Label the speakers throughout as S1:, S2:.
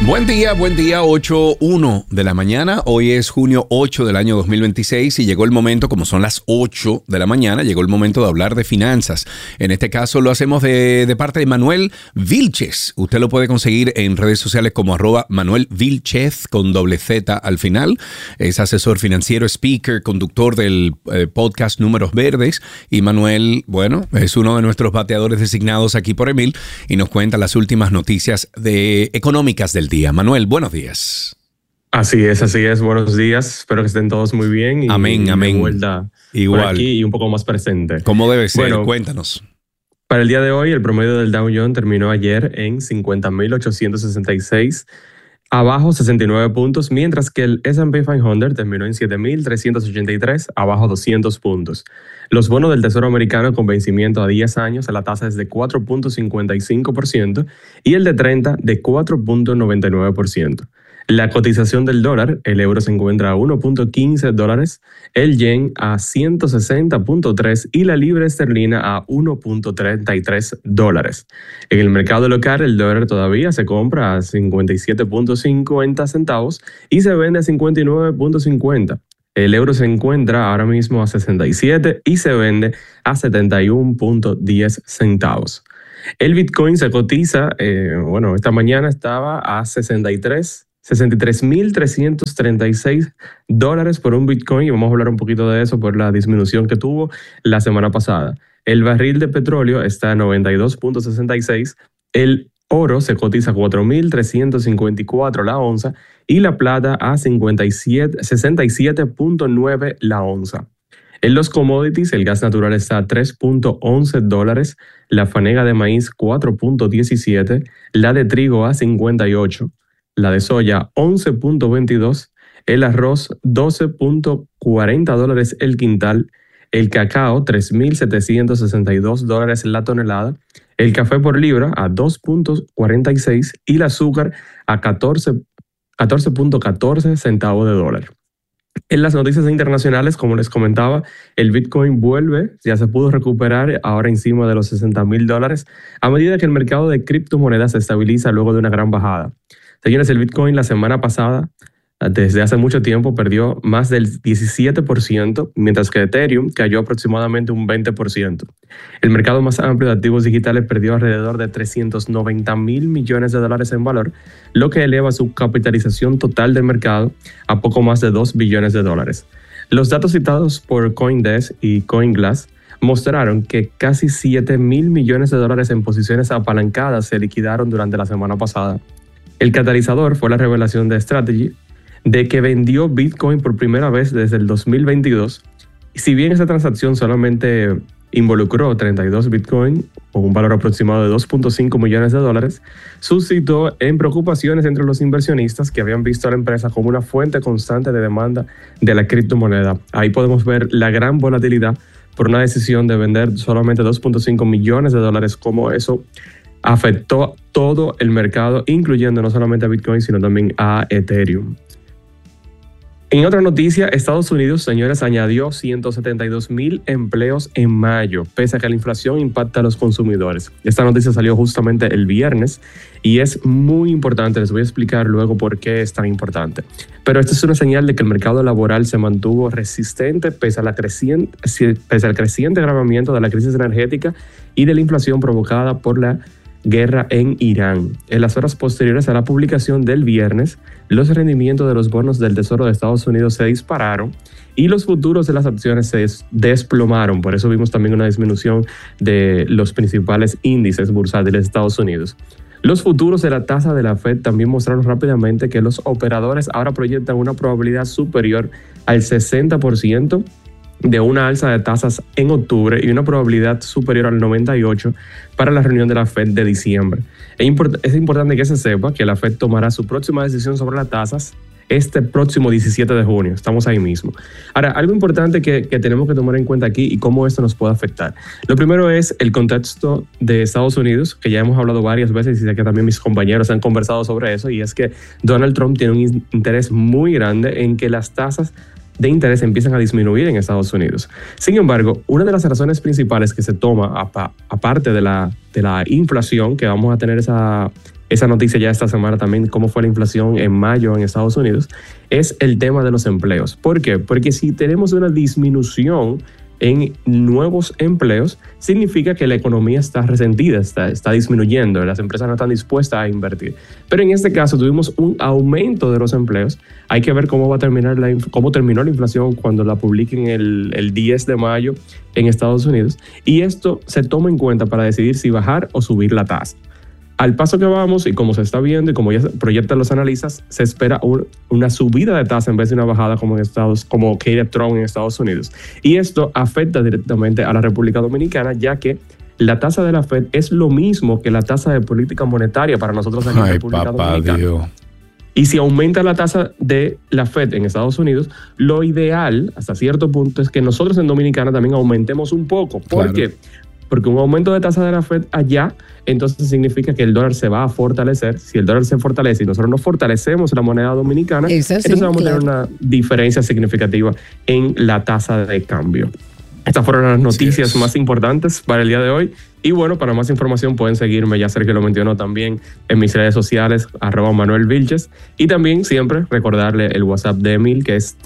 S1: Buen día, 8:01 de la mañana. Hoy es junio 8 del año 2026 y llegó el momento, como son las 8 de la mañana, llegó el momento de hablar de finanzas. En este caso lo hacemos de parte de Manuel Vilches. Usted lo puede conseguir en redes sociales como @Manuel Vilches con doble Z al final. Es asesor financiero, speaker, conductor del podcast Números Verdes. Y Manuel, bueno, es uno de nuestros bateadores designados aquí por Emil y nos cuenta las últimas noticias económicas del día. Manuel, buenos días.
S2: Así es. Buenos días. Espero que estén todos muy bien. Y
S1: amén.
S2: De vuelta igual por aquí y un poco más presente.
S1: ¿Cómo debe ser? Bueno, cuéntanos.
S2: Para el día de hoy, el promedio del Dow Jones terminó ayer en 50.866, abajo 69 puntos, mientras que el S&P 500 terminó en 7.383, abajo 200 puntos. Los bonos del Tesoro americano con vencimiento a 10 años, la tasa es de 4.55% y el de 30 de 4.99%. La cotización del dólar, el euro se encuentra a $1.15, el yen a 160.3 y la libra esterlina a $1.33. En el mercado local, el dólar todavía se compra a 57.50 centavos y se vende a 59.50. El euro se encuentra ahora mismo a 67 y se vende a 71.10 centavos. El Bitcoin se cotiza, esta mañana estaba a 63.336 dólares por un Bitcoin y vamos a hablar un poquito de eso por la disminución que tuvo la semana pasada. El barril de petróleo está a 92.66, el oro se cotiza a 4.354 la onza y la plata a 67.9 la onza. En los commodities, el gas natural está a $3.11, la fanega de maíz 4.17, la de trigo a 58, la de soya 11.22, el arroz $12.40 el quintal, el cacao $3.762 la tonelada, el café por libra a 2.46 y el azúcar a 14.14 centavos de dólar. En las noticias internacionales, como les comentaba, el Bitcoin vuelve, ya se pudo recuperar ahora encima de los $60,000 a medida que el mercado de criptomonedas se estabiliza luego de una gran bajada. Señores, el Bitcoin la semana pasada, desde hace mucho tiempo, perdió más del 17%, mientras que Ethereum cayó aproximadamente un 20%. El mercado más amplio de activos digitales perdió alrededor de $390,000 millones en valor, lo que eleva su capitalización total del mercado a poco más de $2 billones. Los datos citados por CoinDesk y CoinGlass mostraron que casi $7,000 millones en posiciones apalancadas se liquidaron durante la semana pasada. El catalizador fue la revelación de Strategy de que vendió Bitcoin por primera vez desde el 2022. Si bien esa transacción solamente involucró 32 Bitcoin, con un valor aproximado de $2.5 millones, suscitó en preocupaciones entre los inversionistas que habían visto a la empresa como una fuente constante de demanda de la criptomoneda. Ahí podemos ver la gran volatilidad por una decisión de vender solamente $2.5 millones, como eso afectó todo el mercado, incluyendo no solamente a Bitcoin, sino también a Ethereum. En otra noticia, Estados Unidos, señores, añadió 172,000 empleos en mayo, pese a que la inflación impacta a los consumidores. Esta noticia salió justamente el viernes y es muy importante. Les voy a explicar luego por qué es tan importante. Pero esto es una señal de que el mercado laboral se mantuvo resistente pese al creciente agravamiento de la crisis energética y de la inflación provocada por la guerra en Irán. En las horas posteriores a la publicación del viernes, los rendimientos de los bonos del Tesoro de Estados Unidos se dispararon y los futuros de las acciones se desplomaron. Por eso vimos también una disminución de los principales índices bursátiles de Estados Unidos. Los futuros de la tasa de la Fed también mostraron rápidamente que los operadores ahora proyectan una probabilidad superior al 60% de una alza de tasas en octubre y una probabilidad superior al 98% para la reunión de la Fed de diciembre. Es importante que se sepa que la Fed tomará su próxima decisión sobre las tasas este próximo 17 de junio. Estamos ahí mismo. Ahora, algo importante que tenemos que tomar en cuenta aquí y cómo esto nos puede afectar. Lo primero es el contexto de Estados Unidos, que ya hemos hablado varias veces y sé que también mis compañeros han conversado sobre eso, y es que Donald Trump tiene un interés muy grande en que las tasas de interés empiezan a disminuir en Estados Unidos. Sin embargo, una de las razones principales que se toma, aparte de la inflación, que vamos a tener esa esa noticia ya esta semana también, cómo fue la inflación en mayo en Estados Unidos, es el tema de los empleos. ¿Por qué? Porque si tenemos una disminución en nuevos empleos, significa que la economía está resentida, está disminuyendo, las empresas no están dispuestas a invertir. Pero en este caso tuvimos un aumento de los empleos. Hay que ver cómo terminó la inflación cuando la publiquen el 10 de mayo en Estados Unidos. Y esto se toma en cuenta para decidir si bajar o subir la tasa. Al paso que vamos y como se está viendo y como ya proyectan los analistas, se espera una subida de tasa en vez de una bajada como quería Trump en Estados Unidos. Y esto afecta directamente a la República Dominicana, ya que la tasa de la Fed es lo mismo que la tasa de política monetaria para nosotros en la República Dominicana. Dios. Y si aumenta la tasa de la Fed en Estados Unidos, lo ideal, hasta cierto punto, es que nosotros en Dominicana también aumentemos un poco. ¿Por qué? Porque un aumento de tasa de la Fed allá, entonces significa que el dólar se va a fortalecer. Si el dólar se fortalece y nosotros no fortalecemos la moneda dominicana, entonces vamos a tener una diferencia significativa en la tasa de cambio. Estas fueron las noticias más importantes para el día de hoy. Y bueno, para más información pueden seguirme, ya Sergio lo mencionó también, en mis redes sociales, @ManuelVilches. Y también siempre recordarle el WhatsApp de Emil, que es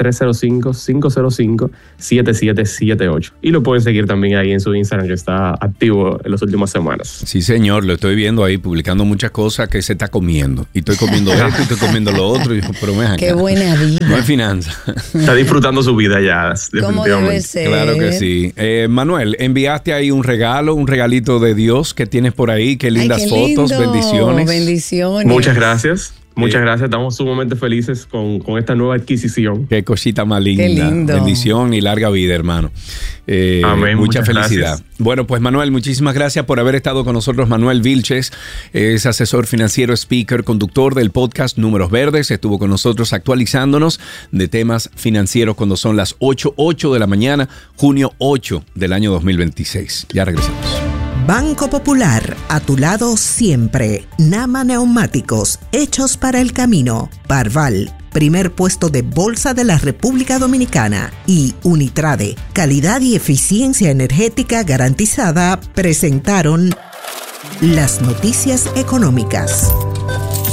S2: 305-505-7778. Y lo pueden seguir también ahí en su Instagram, que está activo en las últimas semanas.
S1: Sí, señor, lo estoy viendo ahí publicando muchas cosas que se está comiendo. Y estoy comiendo esto y estoy comiendo lo otro. Y, pero me
S3: qué buena vida.
S1: No hay finanzas.
S2: Está disfrutando su vida ya,
S3: ¿cómo debe ser?
S1: Claro que sí. Manuel, enviaste ahí un regalito de Dios que tienes por ahí. Qué lindas fotos. Bendiciones.
S2: Muchas gracias. Muchas gracias. Estamos sumamente felices con esta nueva adquisición.
S1: Qué cosita más linda.
S3: Qué lindo.
S1: Bendición y larga vida, hermano.
S2: Amén.
S1: Mucha felicidad.
S2: Gracias.
S1: Bueno, pues Manuel, muchísimas gracias por haber estado con nosotros. Manuel Vilches es asesor financiero, speaker, conductor del podcast Números Verdes. Estuvo con nosotros actualizándonos de temas financieros cuando son las 8:08 de la mañana, junio 8 del año 2026. Ya regresamos.
S4: Banco Popular, a tu lado siempre. Nama Neumáticos, hechos para el camino. Parval, primer puesto de bolsa de la República Dominicana. Y Unitrade, calidad y eficiencia energética garantizada, presentaron las noticias económicas.